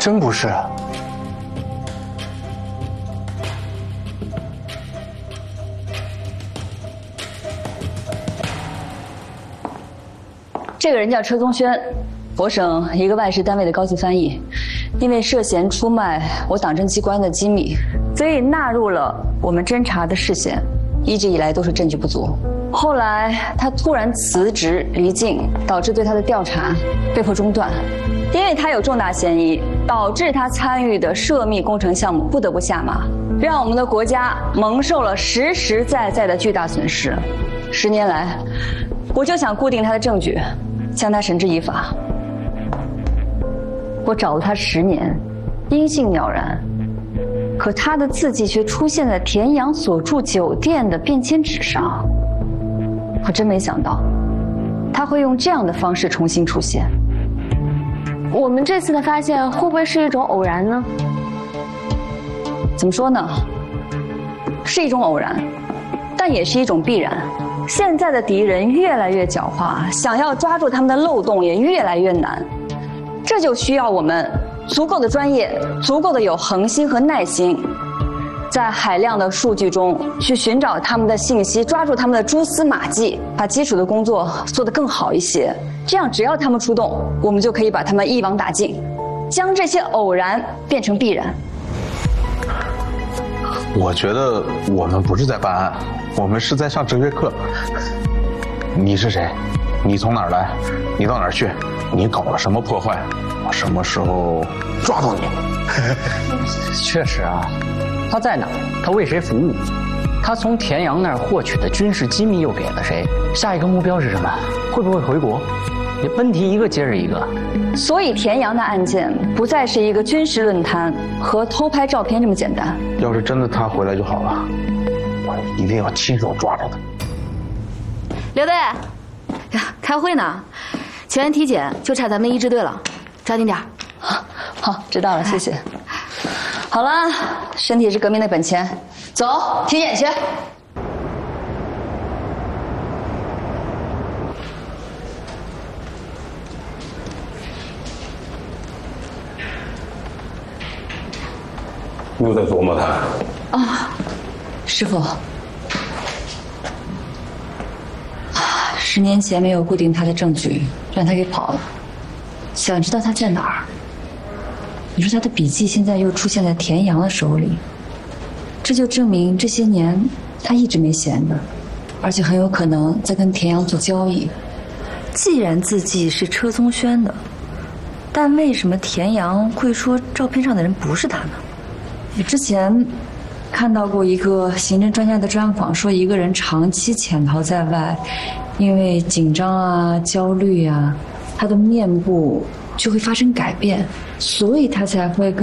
真不是。 这个人叫车宗轩，我省一个外事单位的高级翻译，因为涉嫌出卖我党政机关的机密，所以纳入了我们侦查的视线，一直以来都是证据不足。后来他突然辞职离境，导致对他的调查被迫中断。因为他有重大嫌疑，导致他参与的涉密工程项目不得不下马，让我们的国家蒙受了实实在在的巨大损失。10年来，我就想固定他的证据，将他绳之以法。我找了他10年，音信了然，可他的字迹却出现在田阳所住酒店的便签纸上。我真没想到，他会用这样的方式重新出现。 我们这次的发现会不会是一种偶然呢？ 怎么说呢？是一种偶然，但也是一种必然。现在的敌人越来越狡猾，想要抓住他们的漏洞也越来越难。这就需要我们足够的专业，足够的有恒心和耐心，在海量的数据中去寻找他们的信息，抓住他们的蛛丝马迹，把基础的工作做得更好一些。这样只要他们出动，我们就可以把他们一网打尽，将这些偶然变成必然。 我觉得我们不是在办案，我们是在上哲学课。你是谁？你从哪儿来？你到哪儿去？你搞了什么破坏？我什么时候抓到你？ 确实啊，他在哪儿？他为谁服务？他从田阳那儿获取的军事机密又给了谁？下一个目标是什么？会不会回国？问题一个接着一个。 所以田阳的案件不再是一个军事论坛和偷拍照片这么简单。 要是真的他回来就好了，我一定要亲手抓着他。 刘队，呀，开会呢，前体检就差咱们一支队了，抓紧点。 好，知道了，谢谢。好了，身体是革命的本钱，走，体检去。 又在琢磨他啊，师傅，10年前没有固定他的证据，让他给跑了。想知道他在哪儿？你说他的笔记现在又出现在田阳的手里，这就证明这些年他一直没闲着，而且很有可能在跟田阳做交易。既然字迹是车宗轩的，但为什么田阳会说照片上的人不是他呢？我之前看到过一个刑侦专家的专访，说一个人长期潜逃在外，因为紧张啊、焦虑啊，他的面部就会发生改变，所以他才会跟